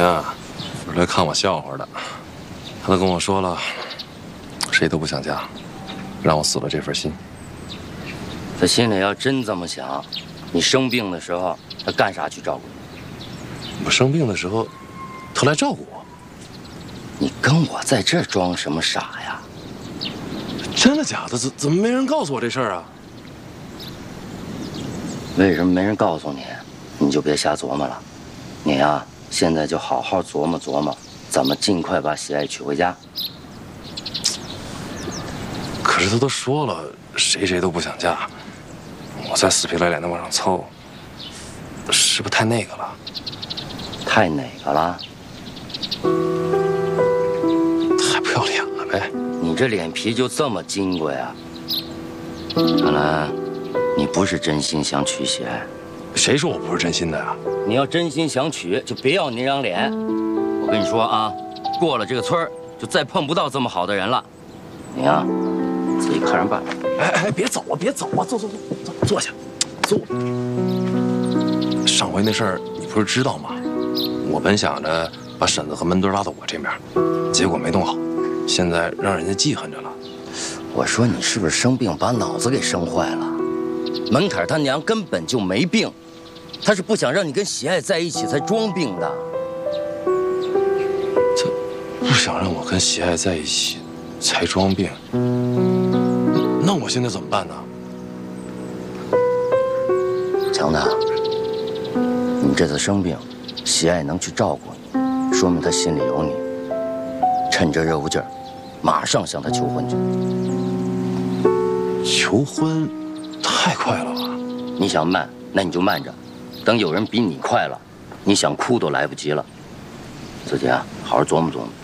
啊，是来看我笑话的。他都跟我说了，谁都不想嫁，让我死了这份心。 他心里要真这么想，你生病的时候，他干啥去照顾你？ 我生病的时候，他来照顾我。 你跟我在这装什么傻呀？ 真的假的？怎么没人告诉我这事儿啊？ 为什么没人告诉你？你就别瞎琢磨了。你呀，现在就好好琢磨琢磨，怎么尽快把喜爱娶回家。 可是他都说了，谁都不想嫁，我再死皮赖脸的往上凑，是不是太那个了？ 太哪个了？ 太不要脸了呗！ 你这脸皮就这么金贵啊？看来你不是真心想娶喜爱。 谁说我不是真心的呀？ 你要真心想娶，就别要那张脸。我跟你说啊，过了这个村儿，就再碰不到这么好的人了。你呀，自己看着办。 哎，别走啊，别走啊，坐，坐下，坐。上回那事儿你不是知道吗？我本想着把婶子和门墩拉到我这面，结果没弄好，现在让人家记恨着了。 我说你是不是生病把脑子给生坏了？门槛他娘根本就没病，他是不想让你跟喜爱在一起才装病的。 他不想让我跟喜爱在一起才装病，那我现在怎么办呢？ 强子，你这次生病，喜爱能去照顾你，说明他心里有你。趁着热乎劲儿，马上向他求婚去。 求婚太快了吧？ 你想慢，那你就慢着，等有人比你快了，你想哭都来不及了。自己啊，好好琢磨琢磨。